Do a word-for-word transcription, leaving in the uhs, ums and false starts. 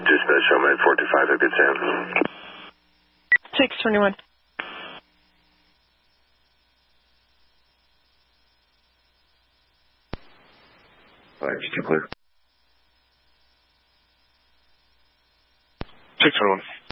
Dispatch, show me at four two five, a good sound. six twenty-one. All right, still clear. six twenty-one.